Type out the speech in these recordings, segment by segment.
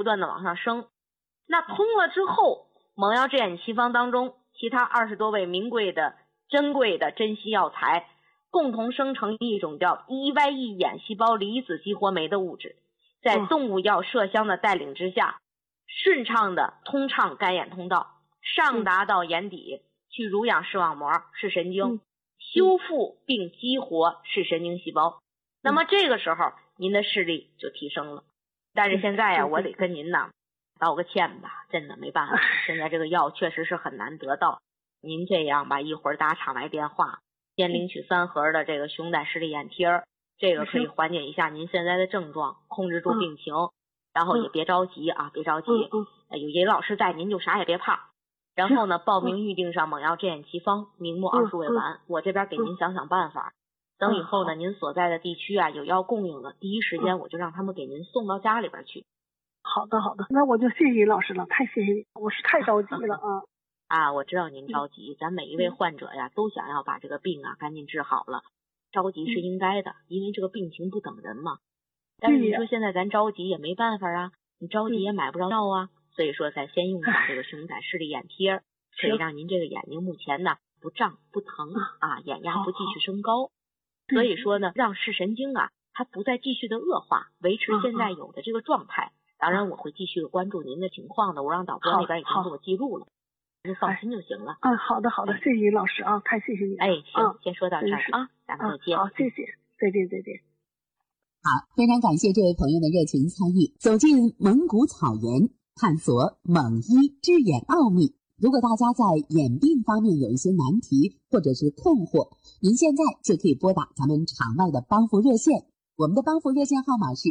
不断的往上升。那通了之后，猛药制眼奇方当中其他20多味名贵的珍贵的珍稀药材共同生成一种叫 EYE 眼细胞离子激活酶的物质，在动物药麝香的带领之下，顺畅的通畅干眼通道，上达到眼底，去濡养视网膜、视神经，修复并激活视神经细胞。那么这个时候您的视力就提升了。但是现在呀，我得跟您呢道个歉吧，真的没办法，现在这个药确实是很难得到。您这样吧，一会儿打场外电话，先领取3盒的这个熊胆视力眼贴，这个可以缓解一下您现在的症状，控制住病情，然后也别着急啊，别着急，有尹老师在，您就啥也别怕。然后呢，报名预定上猛药制眼奇方，明目20味丸，我这边给您想想办法。等以后呢，您所在的地区啊有药供应了，第一时间我就让他们给您送到家里边去。 好的好的，那我就谢谢尹老师了，太谢谢你，我是太着急了啊。 我知道您着急，咱每一位患者呀都想要把这个病啊赶紧治好了，着急是应该的，因为这个病情不等人嘛。但是你说现在咱着急也没办法啊，你着急也买不着药啊，所以说咱先用上这个熊胆视力眼贴，可以让您这个眼睛目前呢不胀不疼啊，眼压不继续升高。所以说呢，让视神经啊它不再继续的恶化，维持现在有的这个状态。当然我会继续关注您的情况的，我让导播那边已经给我记录了，您放心就行了。 好的好的，谢谢尹老师啊，太谢谢你了。 行，先说到这儿啊，咱们再见。 好，谢谢，再见再见。 好，非常感谢这位朋友的热情参与，走进蒙古草原，探索蒙医治眼奥秘。如果大家在眼病方面有一些难题或者是困惑，您现在就可以拨打咱们场外的帮扶热线，我们的帮扶热线号码是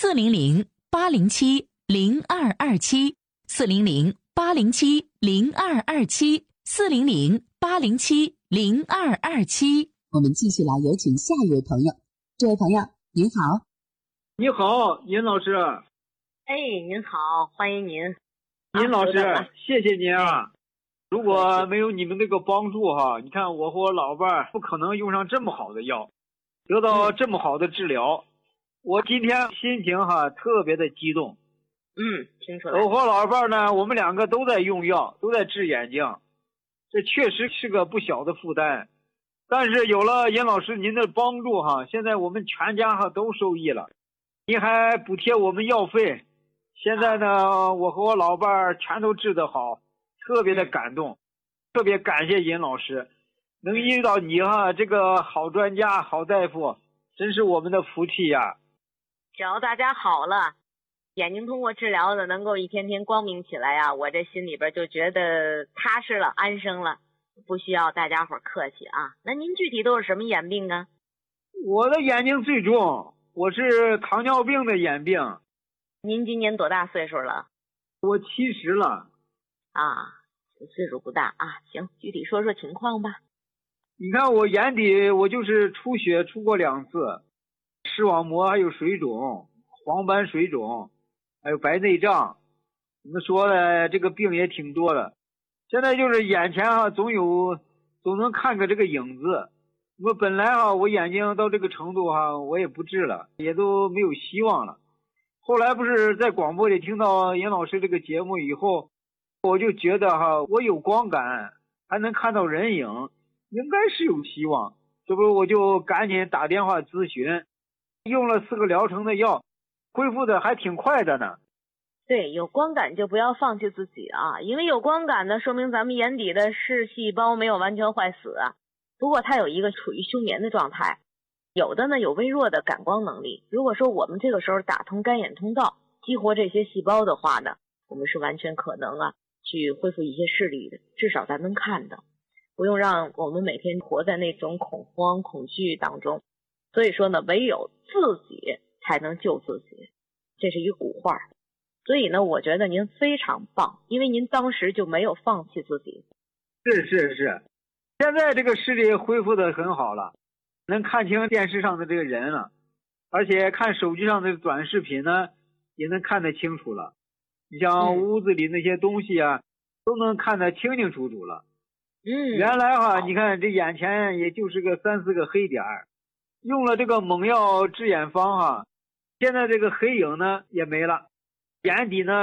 400-807-0227，400-807-0227，400-807-0227。我们继续来有请下一位朋友。这位朋友您好。 你好，尹老师。 您好，欢迎您。 尹老师，谢谢您啊。如果没有你们这个帮助哈，你看我和我老伴儿不可能用上这么好的药，得到这么好的治疗。我今天心情特别的激动。 听出来。 我和老伴儿呢，我们2个都在用药，都在治眼睛，这确实是个不小的负担。但是有了尹老师您的帮助现在我们全家都受益了。您还补贴我们药费，现在呢，我和我老伴儿全都治得好，特别的感动，特别感谢尹老师，能遇到你这个好专家、好大夫，真是我们的福气呀。 只要大家好了，眼睛通过治疗的能够一天天光明起来呀，我这心里边就觉得踏实了，安生了，不需要大家伙客气啊。那您具体都是什么眼病啊？ 我的眼睛最重，我是糖尿病的眼病。 您今年多大岁数了？ 我70了。 岁数不大啊。行，具体说说情况吧。 你看我眼底我就是出血出过2次，视网膜还有水肿，黄斑水肿，还有白内障。你们说的这个病也挺多的。现在就是眼前总能看个这个影子。我本来我眼睛到这个程度我也不治了，也都没有希望了。后来不是在广播里听到尹老师这个节目以后，我就觉得我有光感，还能看到人影，应该是有希望。这不我就赶紧打电话咨询，用了4个疗程的药，恢复的还挺快的呢。 对，有光感就不要放弃自己啊，因为有光感呢，说明咱们眼底的视细胞没有完全坏死啊。不过它有一个处于休眠的状态，有的呢有微弱的感光能力。如果说我们这个时候打通干眼通道，激活这些细胞的话呢，我们是完全可能去恢复一些视力的，至少咱能看到，不用让我们每天活在那种恐慌恐惧当中。所以说呢，唯有自己才能救自己，这是一个古话。所以呢，我觉得您非常棒，因为您当时就没有放弃自己。 是，现在这个视力恢复的很好了，能看清电视上的这个人了，而且看手机上的短视频呢，也能看得清楚了。你像屋子里那些东西都能看得清清楚楚了。原来你看这眼前也就是个3、4个黑点儿，用了这个猛药治眼方现在这个黑影呢也没了，眼底呢